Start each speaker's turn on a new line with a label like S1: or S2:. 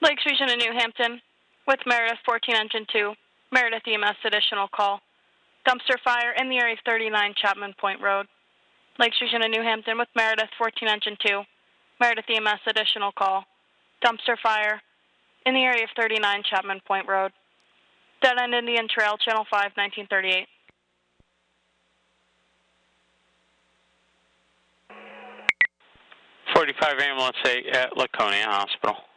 S1: Lakes Region of New Hampton with Meredith 14 Engine 2. Meredith EMS additional call. Dumpster fire in the area of 39 Chapman Point Road. Lakes Region of New Hampton with Meredith 14 Engine 2. Meredith EMS additional call. Dumpster fire in the area of 39 Chapman Point Road. Dead End Indian Trail, Channel 5, 1938.
S2: '45 ambulance 8 at Laconia Hospital.